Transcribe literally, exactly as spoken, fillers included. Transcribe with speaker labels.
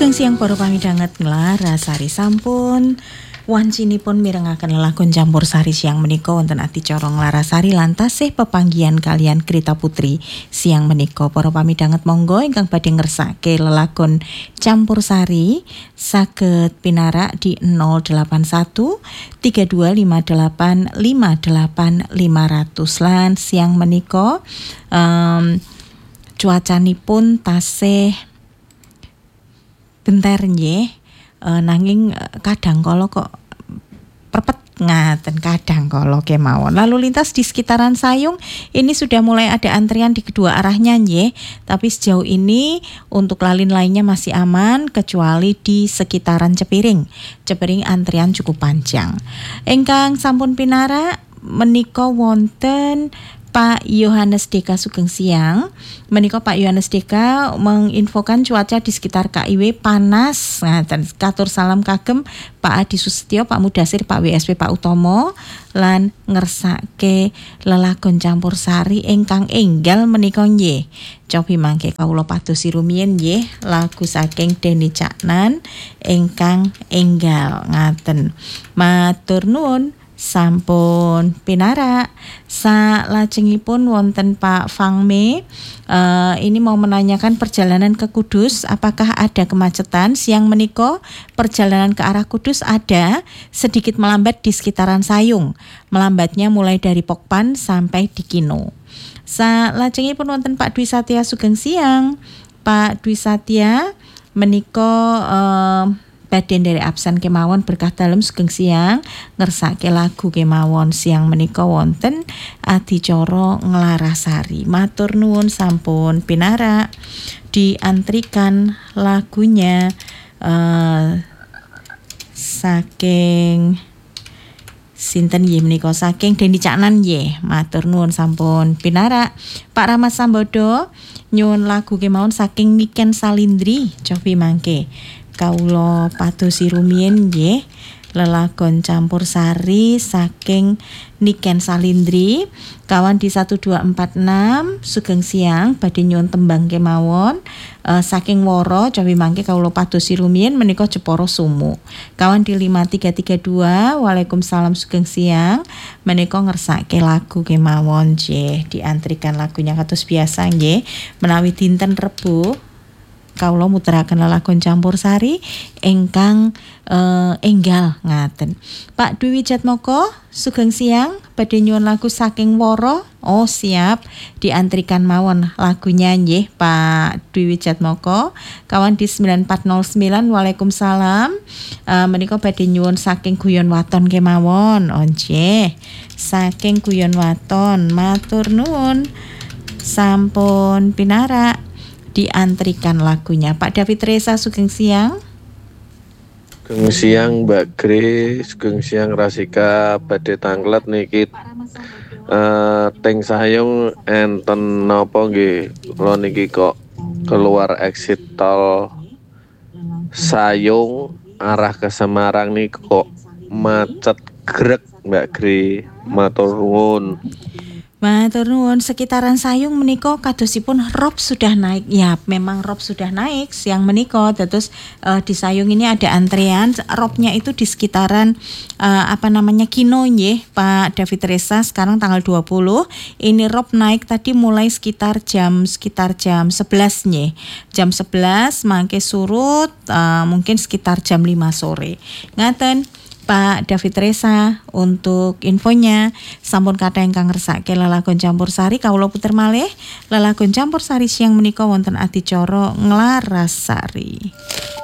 Speaker 1: Sugeng siang para pamidhanget nglarasari sampun wancinipun mirengaken lelagon campursari siang menika wonten adicara nglarasari lan tasih pepanggihan kalian Krita Putri siang menika. Para pamidhanget monggo ingkang badhe ngersake lelagon campursari saged pinarak di nol delapan satu tiga dua lima delapan lima delapan lima nol nol lan siang menika um, cuacanipun tasih bentar nggih, uh, nanging kadang kala kok perpet ngaten kadang kala kemawon. Lalu lintas di sekitaran Sayung ini sudah mulai ada antrian di kedua arahnya nggih, tapi sejauh ini untuk lalin lainnya masih aman kecuali di sekitaran Cepiring. Cepiring antrian cukup panjang. Ingkang sampun pinarak menika wonten Pak Yohanes Deka Sugeng siang. Menika Pak Yohanes Deka menginfokan cuaca di sekitar K I W panas. Nah, dan katur salam kagem Pak Adi Sustio, Pak Mudasir, Pak W S P, Pak Utomo lan ngersake lelagon campursari ingkang enggal menika nggih. Cobi mangke kawula padosi rumiyin nggih lagu saking Deni Caknan ingkang enggal ngaten. Matur nuwun. Sampun pinarak. Salajengipun wonten Pak Fangme, uh, ini mau menanyakan perjalanan ke Kudus, apakah ada kemacetan siang menika? Perjalanan ke arah Kudus ada, sedikit melambat di sekitaran Sayung, melambatnya mulai dari Pokpan sampai di Kino. Salajengipun wonten Pak Dwi Satya Sugeng siang. Pak Dwi Satya menika uh, baden dari absen kemawon berkah dalem sugeng siang ngersake lagu kemawon siang menika wonten adicara nglarasari. Matur nuwun sampun pinarak diantrikan lagunya uh, saking sinten nggih menika saking Deni Caknan nggih. Matur nuwun sampun pinarak. Pak Rama Sambodo nyuwun lagu kemawon saking Niken Salindri cobi mangke kawula padosi rumiyin nggih lelagon campursari saking Niken Salindri kawan di satu dua empat enam sugeng siang badhe nyuwun tembang kemawon uh, saking Woro cobi mangke kawula padosi rumiyin menika Jepara Sumu. Kawan di lima tiga tiga dua Waalaikumsalam sugeng siang menika ngersake lagu kemawon nggih diantrikan lagunya kados biasa nggih menawi dinten Rebo kawula muteraken lelagon campursari ingkang uh, enggal ngaten. Pak Dwi Wijatmoko sugeng siang badhe nyuwun lagu saking Woro. Oh siap diantrikan mawon lagunya nggih Pak Dwi Wijatmoko. Kawan di sembilan empat nol sembilan Waalaikumsalam. Uh, menika badhe nyuwun saking Guyon Waton kemawon. Oh nggih. Saking Guyon Waton. Matur nuwun. Sampun pinarak diantrikan lagunya. Pak David Reza sugeng siang.
Speaker 2: Sugeng siang Mbak Gre, sugeng siang Rasika badhe tanglet niki uh, teng Sayung enten napa nggih kula niki kok keluar exit tol Sayung arah ke Semarang niki kok macet grek Mbak Gre. Matur nuwun.
Speaker 1: Matur nuwun. Sekitaran Sayung menika kadosipun rob sudah naik. Ya, memang rob sudah naik siang menika. Terus uh, di Sayung ini ada antrean. Robnya itu di sekitaran uh, apa namanya Kino nggih, Pak David Reza. Sekarang tanggal dua puluh. Ini rob naik tadi mulai sekitar jam sekitar jam sebelas nggih. Jam sebelas mangke surut uh, mungkin sekitar jam lima sore. Ngaten Pak David Reza untuk infonya. Sampun kata ingkang ngersake lelagon campursari kawula puter malih lelagon campursari siang menika wonten adicara nglarasari.